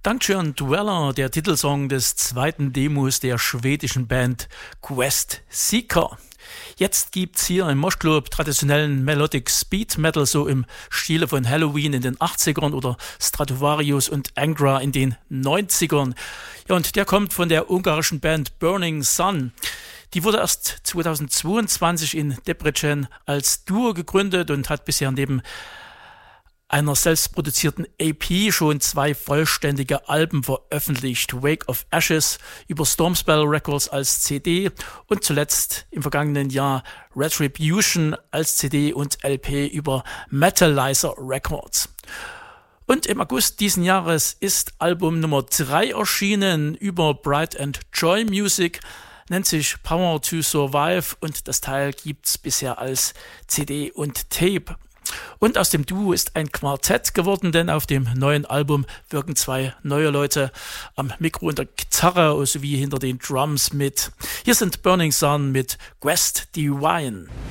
Dungeon Dweller, der Titelsong des zweiten Demos der schwedischen Band Quest Seeker. Jetzt gibt's hier im Moshclub traditionellen Melodic Speed Metal, so im Stile von Halloween in den 80ern oder Stratovarius und Angra in den 90ern. Ja, und der kommt von der ungarischen Band Burning Sun. Die wurde erst 2022 in Debrecen als Duo gegründet und hat bisher neben einer selbstproduzierten EP schon 2 vollständige Alben veröffentlicht. Wake of Ashes über Stormspell Records als CD und zuletzt im vergangenen Jahr Retribution als CD und LP über Metalizer Records. Und im August diesen Jahres ist Album Nummer 3 erschienen über Bright and Joy Music, nennt sich Power to Survive und das Teil gibt's bisher als CD und Tape. Und aus dem Duo ist ein Quartett geworden, denn auf dem neuen Album wirken 2 neue Leute am Mikro und der Gitarre sowie hinter den Drums mit. Hier sind Burning Sun mit Quest Divine.